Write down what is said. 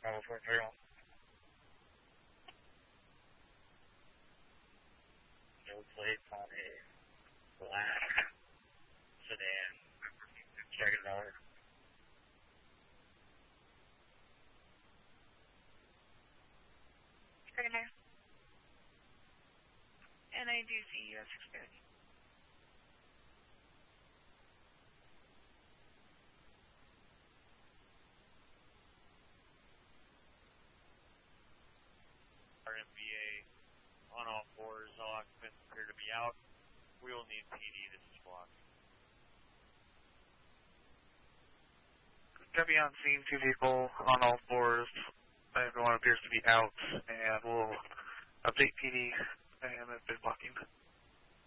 Bravo 431. No plates on a black sedan. Check it out. Second there. And I do see US Express. RMBA on all fours, all occupants appear to be out. We will need PD, this is blocked. Copy on scene, 2 vehicle on all fours. Everyone appears to be out, and we'll update PD and it's been blocking.